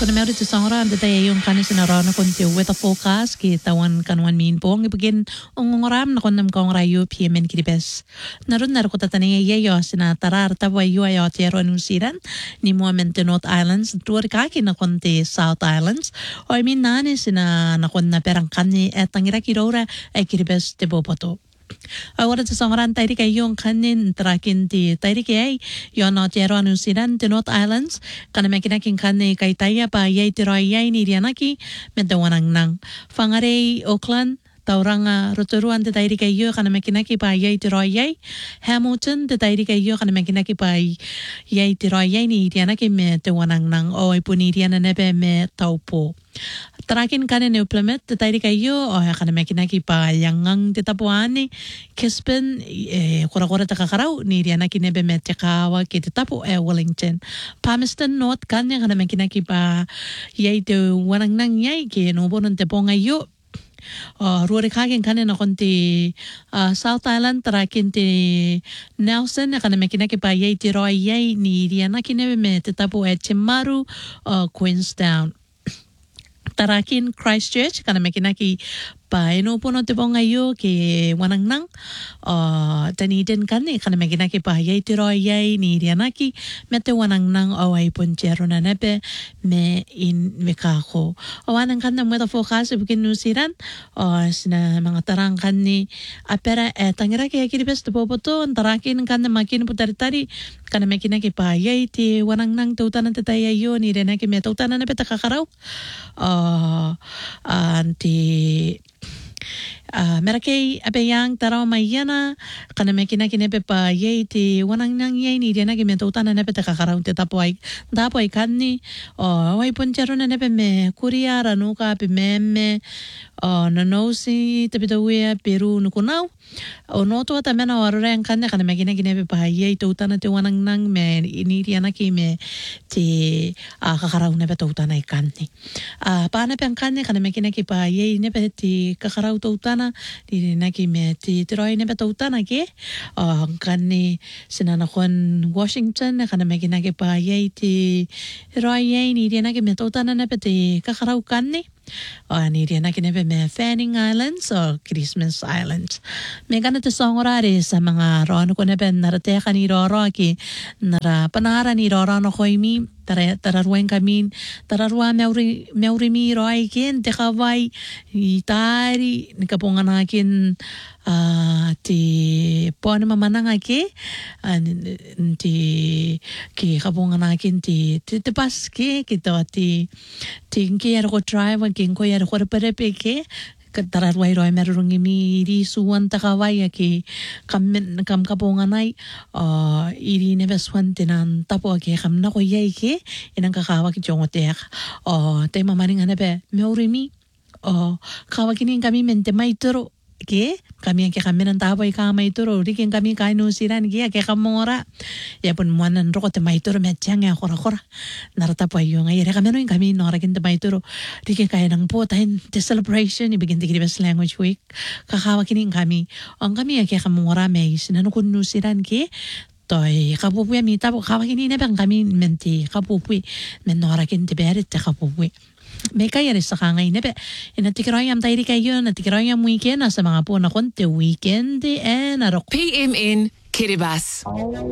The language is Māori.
Kuna meron ti songra am data yung kanis na rana kunti weather forecast ki tawan kanwan min pong ibigin ongoram na kunam kong rayo PMN kiribes. Naroon ko tatani yayo sina tarar tabay yu ayo tiyero anusiran ni Moamente North Islands tuwar kaki na kunti South Islands o nani sina nakun na perang kani etangira kirora ay kiribes te bopoto. Ahora sa songaran tayo kayong kanin trakin ti tayo kay yon no tiyero anusiran ti North Islands kaname kinaking kani kay taya pa yay tiroyay ni Rianaki mentawanang nang fangare Auckland taurang rotoruan ti tayo kayo kaname kinaki pa yay tiroyay Hamilton ti tayo kayo kaname kinaki pa yay tiroyay ni Rianaki mentawanang nang o ipuni Riana nebe me taupo. Tarakin kanin implement tayo kayo o kaname kinaki pa yangang titapuani Kispin kura-kura takakaraw ni Riana kinebe met tikawa kititapo Wellington Palmerston North kanya kaname kinaki pa yay to wanang nang yay kinubo ng tepo ngayo Ruri kagin kanin na konti South Island tarakin ti Nelson kaname kinaki pa yay ti Roy yay ni Riana kinebe met titapo Chimaru Queenstown Tarakin Christchurch kaname kinaki pa inupuno ti po ngayo ki wanang nang taniden kani kaname kinaki pa yay tiroy yay ni Rianaki mete wanang nang away ponchero na nepe me in mikako awanang kanang meta forecast bikin nusiran sina mga tarang kani apera tangira kaya kiribes ti popoto tarakin kanang makin putaritari kaname kinaki pa yay ti wanang nang tautanan ti tayayo ni Rianaki me tautanan nepe takakaraw anti merakay apeyang taraw mayana kaname kinakinepe pa yay ti wanang nang yay ni Riana kimento utana nepe takakaraw ti tapoy kanni way ponchero na nepe me Korea ranuka pi meme nanosi tapitawiya Peru nukunaw noto tamena warren kanne kaname kinakinepe pa yay ti utana ti wanang nang me ni Riana kime ti kakaraw nepe ti utana kanni paana pe ang kanne kaname kinaki pa yay nepe ti kakaraw ti utana di naki me ti tiroy nepe ti utana ke kanni sinanakon Washington kaname kinaki pa yay ti tiroy yay ni Riana kime ti utana nepe ti kakaraw kanni ni Riana kinepe me Fanning Islands o Christmas Islands. May ganito sa ngorari sa mga roano ko nepe narateka ni Roro ki nara panara ni Roro no koy mi tararwen kami tararwa meuri mi roay kin tekaway itari nikapungan akin ti po na mamanang aki ti ki kapungan akin ti paski kito ti kiyar ko drive kin ko yar ko reperepe ke tararway roy merong imi di suwan takaway ki kam kapungan ay iri nebeswan tinan tapo ke kam na ko yay ke inang kakawak jongotek te mamaring anabe meurimi kawakinin kami mente maituro ke kami ang kami ng tapoy ka maituro rikin kami kainu siran ke kamora ya pun muanan roko te maituro metyang ya kora naratapoy yung ay kami no kami no rakin te maituro rikin kaya ng po tahin te celebration ibigin te Kiribes Language Week kakawakinin kami ang kami ang kamora may sinanukun nusiran ke toy kapupuya mi tapo kawakinin na bang kami menti kapupuy menorakin te berit te kapupuy may kaya rin sa kangay nebe inatikiroyam tayo kayo natikiroyam weekend sa mga po na konti weekend and arok PMN Kiribati